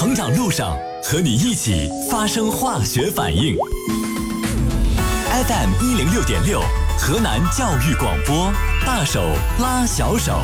成长路上，和你一起发生化学反应。FM106.6，河南教育广播，大手拉小手。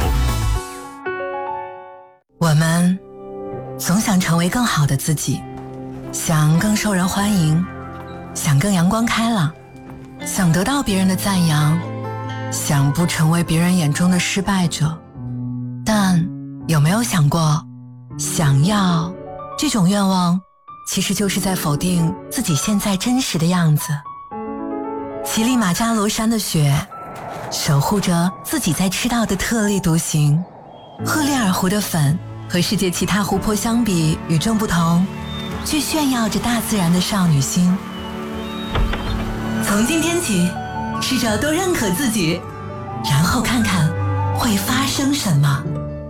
我们总想成为更好的自己，想更受人欢迎，想更阳光开朗，想得到别人的赞扬，想不成为别人眼中的失败者。但有没有想过，想要这种愿望其实就是在否定自己现在真实的样子。乞力马扎罗山的雪守护着自己在赤道的特立独行，赫列尔湖的粉和世界其他湖泊相比与众不同，却炫耀着大自然的少女心。从今天起，试着多认可自己，然后看看会发生什么。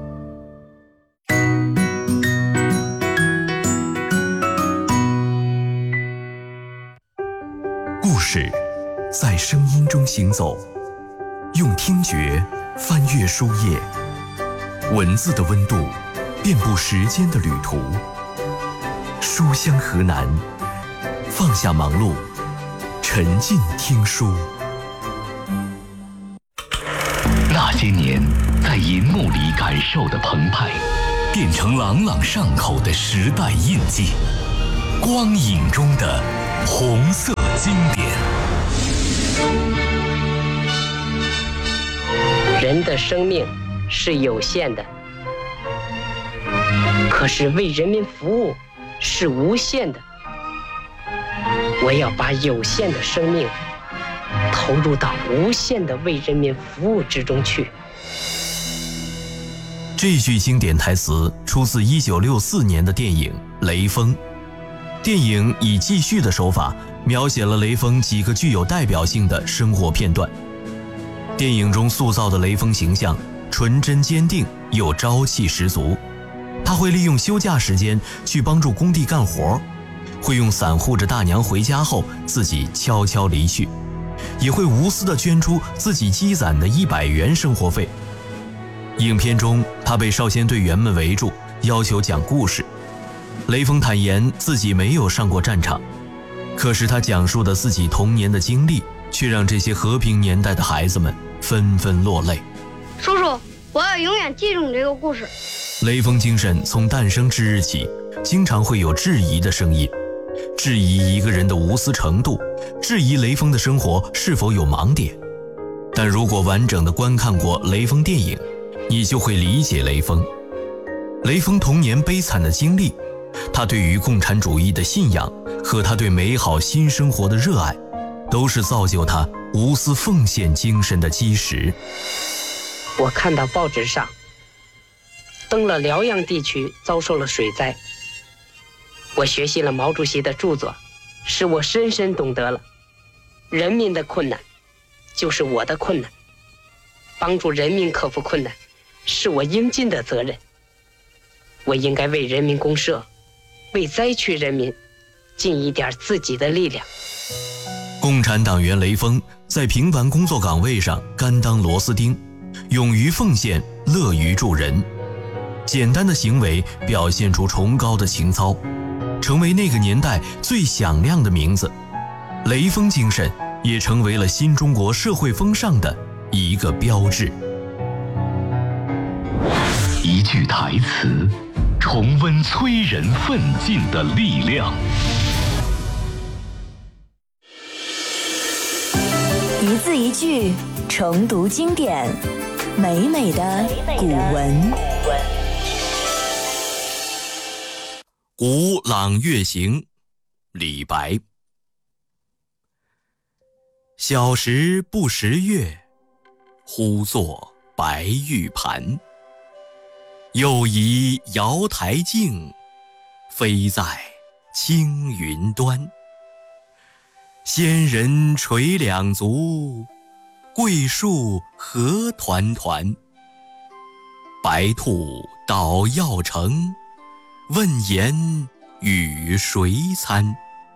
故事在声音中行走，用听觉翻阅书页，文字的温度遍布时间的旅途。书香河南，放下忙碌，沉浸听书。那些年在银幕里感受的澎湃，变成朗朗上口的时代印记，光影中的红色经典。 人的生命是有限的，可是为人民服务是无限的。我要把有限的生命投入到无限的为人民服务之中去。 这句经典台词出自1964年的电影《雷锋》。电影以记叙的手法描写了雷锋几个具有代表性的生活片段。电影中塑造的雷锋形象纯真坚定又朝气十足，他会利用休假时间去帮助工地干活，会用伞护着大娘回家后自己悄悄离去，也会无私地捐出自己积攒的100元生活费。影片中，他被少先队员们围住，要求讲故事。雷锋坦言自己没有上过战场，可是他讲述的自己童年的经历，却让这些和平年代的孩子们纷纷落泪。 叔叔，我要永远记住你这个故事。 雷锋精神从诞生之日起，经常会有质疑的声音，质疑一个人的无私程度，质疑雷锋的生活是否有盲点。但如果完整的观看过雷锋电影，你就会理解雷锋。雷锋童年悲惨的经历，他对于共产主义的信仰和他对美好新生活的热爱，都是造就他无私奉献精神的基石。 我看到报纸上登了辽阳地区遭受了水灾，我学习了毛主席的著作，使我深深懂得了人民的困难就是我的困难，帮助人民克服困难是我应尽的责任。我应该为人民公社，为灾区人民尽一点自己的力量。 共产党员雷锋在平凡工作岗位上甘当螺丝钉，勇于奉献，乐于助人。简单的行为表现出崇高的情操，成为那个年代最响亮的名字。雷锋精神也成为了新中国社会风尚的一个标志。一句台词，重温催人奋进的力量。 一字一句重读经典，美美的古文。 古朗月行，李白。小时不识月，呼作白玉盘。又疑瑶台镜，飞在青云端。仙人垂两足，桂树何团团。白兔捣药成，问言与谁餐？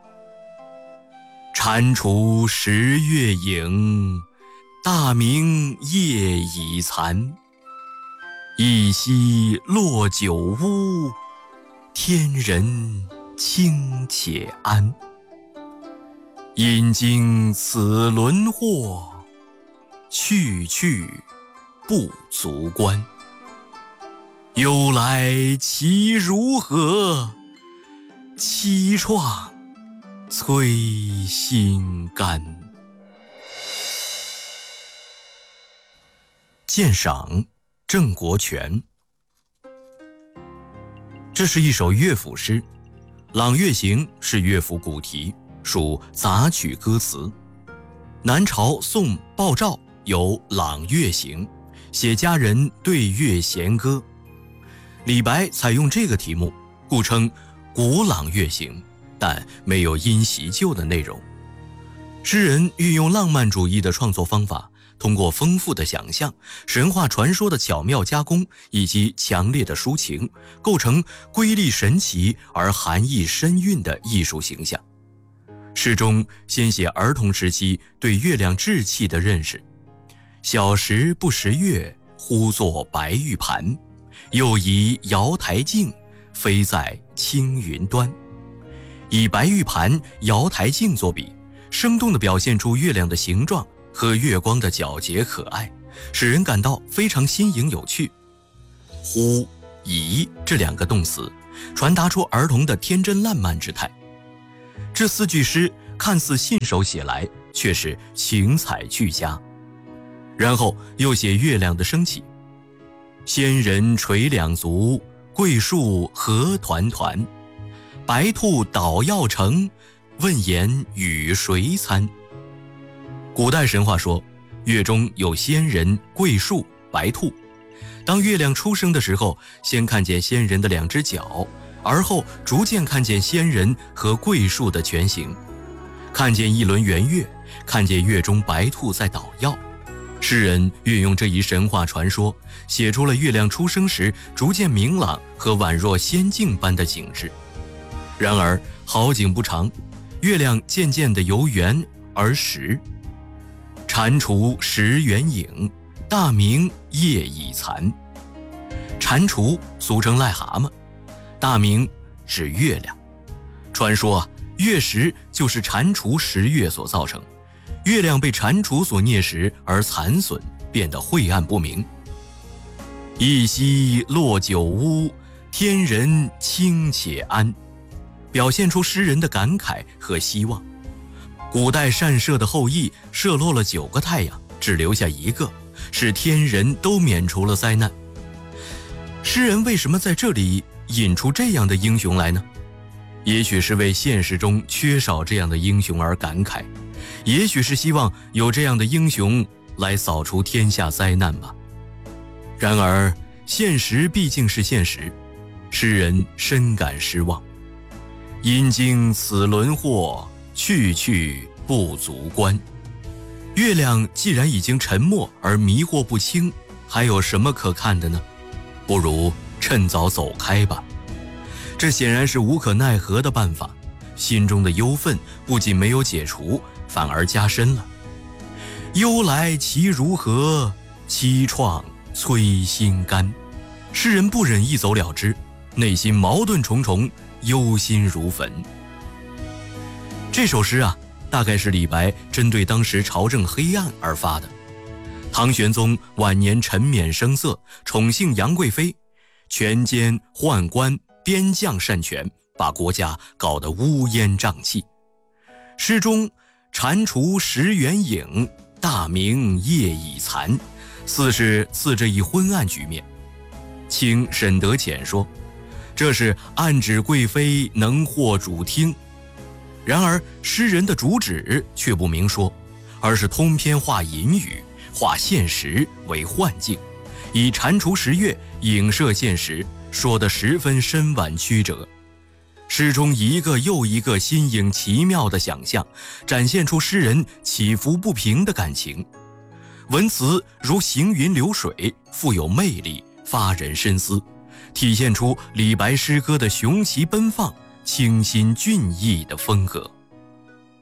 蟾蜍蚀月影，大明夜已残。一夕落酒屋， 天人清且安。因经此轮惑，去去不足观。忧来其如何？凄怆摧心肝。鉴赏郑国权。这是一首乐府诗，《朗月行》是乐府古题，属杂曲歌词。南朝宋鲍照有《朗月行》，写佳人对月弦歌。李白采用这个题目，故称古朗月行，但没有因袭旧的内容。诗人运用浪漫主义的创作方法，通过丰富的想象、神话传说的巧妙加工以及强烈的抒情，构成瑰丽神奇而含义深蕴的艺术形象。诗中先写儿童时期对月亮稚气的认识：小时不识月，呼作白玉盘，又疑瑶台镜，飞在青云端。以白玉盘、瑶台镜作比，生动地表现出月亮的形状和月光的皎洁可爱，使人感到非常新颖有趣。呼、疑这两个动词，传达出儿童的天真烂漫之态。这4句诗看似信手写来，却是情采俱佳。然后又写月亮的升起：仙人垂两足，桂树何团团。白兔捣药成，问言与谁餐？古代神话说，月中有仙人、桂树、白兔。当月亮出生的时候，先看见仙人的2只脚，而后逐渐看见仙人和桂树的全形，看见一轮圆月，看见月中白兔在捣药。诗人运用这一神话传说，写出了月亮出生时逐渐明朗和宛若仙境般的景致。然而好景不长，月亮渐渐地由圆而实。蟾蜍食圆影，大明夜已残。蟾蜍俗称癞蛤蟆，大明指月亮。传说月食就是蟾蜍食月所造成，月亮被蟾蜍所啮食而残损，变得晦暗不明。一夕落九屋，天人清且安，表现出诗人的感慨和希望。古代善射的后羿射落了9个太阳，只留下1个，使天人都免除了灾难。诗人为什么在这里引出这样的英雄来呢？也许是为现实中缺少这样的英雄而感慨，也许是希望有这样的英雄来扫除天下灾难吧。然而现实毕竟是现实，诗人深感失望。因经此轮惑，去去不足观。月亮既然已经沉没而迷惑不清，还有什么可看的呢？不如趁早走开吧。这显然是无可奈何的办法，心中的忧愤不仅没有解除，反而加深了。忧来其如何？凄怆摧心肝。诗人不忍一走了之，内心矛盾重重，忧心如焚。这首诗大概是李白针对当时朝政黑暗而发的。唐玄宗晚年沉湎声色，宠幸杨贵妃，权奸宦官边将擅权，把国家搞得乌烟瘴气。诗中蟾蜍食圆影，大明夜已残，似是刺着一昏暗局面。清沈德潜说，这是暗指贵妃能获主听。然而诗人的主旨却不明说，而是通篇化隐语，化现实为幻境，以蟾蜍食月影射现实，说得十分深婉曲折。诗中一个又一个新颖奇妙的想象，展现出诗人起伏不平的感情。文词如行云流水，富有魅力，发人深思，体现出李白诗歌的雄奇奔放、清新俊逸的风格。